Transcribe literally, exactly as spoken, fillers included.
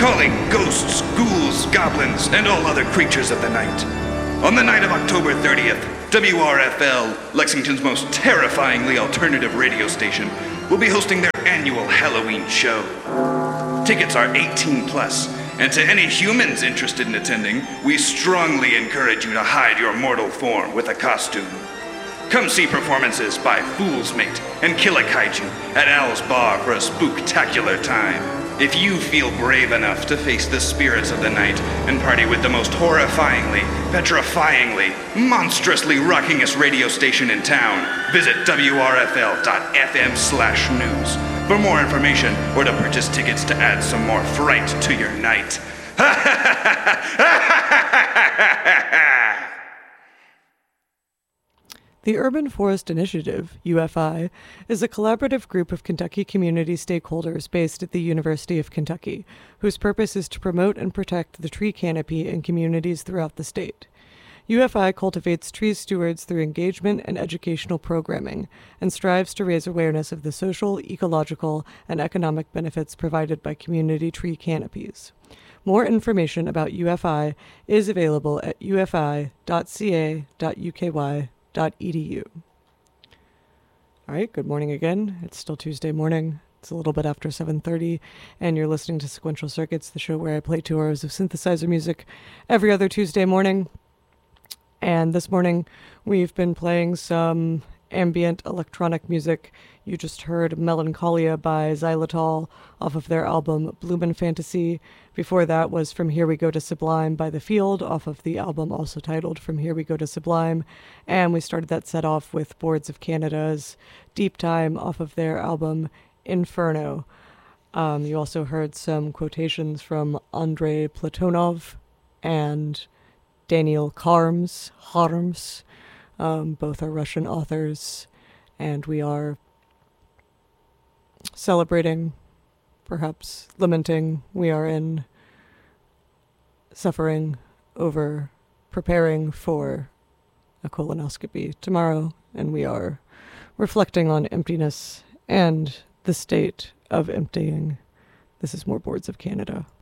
calling ghosts, ghouls, goblins, and all other creatures of the night. On the night of October thirtieth, W R F L, Lexington's most terrifyingly alternative radio station, will be hosting their annual Halloween show. Tickets are eighteen plus, and to any humans interested in attending, we strongly encourage you to hide your mortal form with a costume. Come see performances by Fool's Mate and Killer Kaiju at Al's Bar for a spooktacular time. If you feel brave enough to face the spirits of the night and party with the most horrifyingly, petrifyingly, monstrously rockingest radio station in town, visit W R F L dot F M slash news for more information or to purchase tickets to add some more fright to your night. The Urban Forest Initiative, U F I, is a collaborative group of Kentucky community stakeholders based at the University of Kentucky, whose purpose is to promote and protect the tree canopy in communities throughout the state. U F I cultivates tree stewards through engagement and educational programming, and strives to raise awareness of the social, ecological, and economic benefits provided by community tree canopies. More information about U F I is available at u f i dot c a dot u k y dot e d u. All right, good morning again. It's still Tuesday morning. It's a little bit after seven thirty, and you're listening to Sequential Circuits, the show where I play two hours of synthesizer music every other Tuesday morning. And this morning, we've been playing some ambient electronic music. You just heard Melancholia by Xylitol off of their album Bloomin' Fantasy. Before that was From Here We Go to Sublime by The Field off of the album also titled From Here We Go to Sublime. And we started that set off with Boards of Canada's Deep Time off of their album Inferno. Um, you also heard some quotations from Andrei Platonov and Daniel Harms. Harms. Um, both are Russian authors, and we are celebrating, perhaps lamenting. We are in suffering over preparing for a colonoscopy tomorrow, and we are reflecting on emptiness and the state of emptying. This is more Boards of Canada.